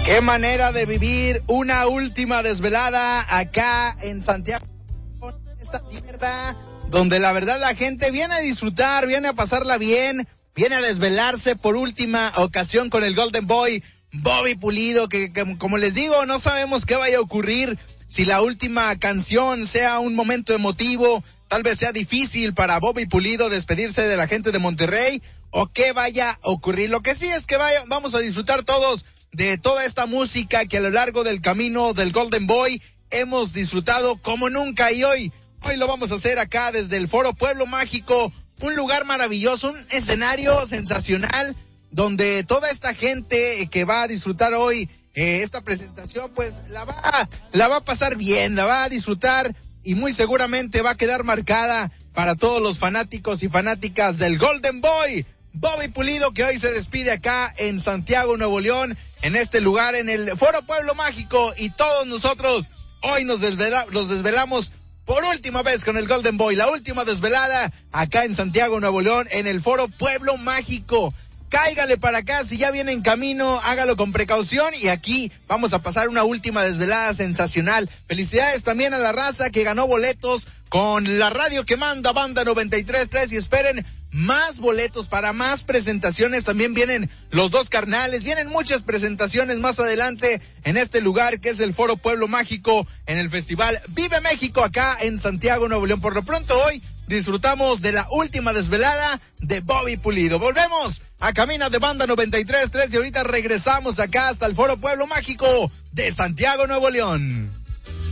Qué manera de vivir una última desvelada acá en Santiago, esta tierra donde la verdad la gente viene a disfrutar, viene a pasarla bien, viene a desvelarse por última ocasión con el Golden Boy Bobby Pulido, que como les digo, no sabemos qué vaya a ocurrir, si la última canción sea un momento emotivo, tal vez sea difícil para Bobby Pulido despedirse de la gente de Monterrey, o qué vaya a ocurrir. Lo que sí es que vamos a disfrutar todos de toda esta música que a lo largo del camino del Golden Boy hemos disfrutado como nunca, y hoy lo vamos a hacer acá desde el Foro Pueblo Mágico, un lugar maravilloso, un escenario sensacional, donde toda esta gente que va a disfrutar hoy esta presentación, pues la va a pasar bien, la va a disfrutar y muy seguramente va a quedar marcada para todos los fanáticos y fanáticas del Golden Boy Bobby Pulido, que hoy se despide acá en Santiago, Nuevo León, en este lugar, en el Foro Pueblo Mágico, y todos nosotros hoy nos desvelamos por última vez con el Golden Boy, la última desvelada acá en Santiago, Nuevo León, en el Foro Pueblo Mágico. Cáigale para acá, si ya viene en camino, hágalo con precaución, y aquí vamos a pasar una última desvelada sensacional. Felicidades también a la raza que ganó boletos con la radio que manda, Banda 93.3, y esperen más boletos para más presentaciones. También vienen los dos carnales, vienen muchas presentaciones más adelante en este lugar que es el Foro Pueblo Mágico, en el Festival Vive México acá en Santiago, Nuevo León. Por lo pronto hoy disfrutamos de la última desvelada de Bobby Pulido. Volvemos a Cabina de Banda 93.3 y ahorita regresamos acá hasta el Foro Pueblo Mágico de Santiago, Nuevo León.